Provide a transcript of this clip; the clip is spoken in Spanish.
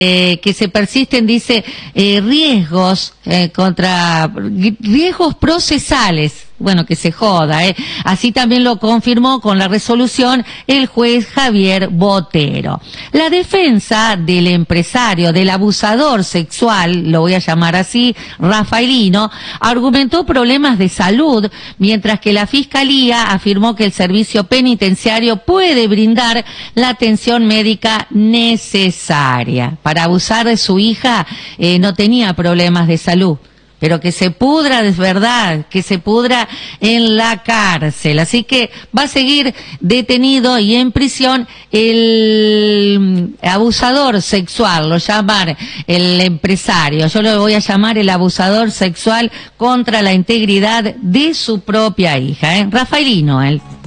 que se persisten, dice, riesgos riesgos procesales. Bueno, que se joda, ¿eh? Así también lo confirmó con la resolución el juez Javier Botero. La defensa del empresario, del abusador sexual, lo voy a llamar así, Rafaelino, argumentó problemas de salud, mientras que la Fiscalía afirmó que el servicio penitenciario puede brindar la atención médica necesaria. Para abusar de su hija, no tenía problemas de salud. Pero que se pudra, es verdad, que se pudra en la cárcel. Así que va a seguir detenido y en prisión el abusador sexual, lo llaman el empresario. Yo lo voy a llamar el abusador sexual contra la integridad de su propia hija, Rafaelino, él.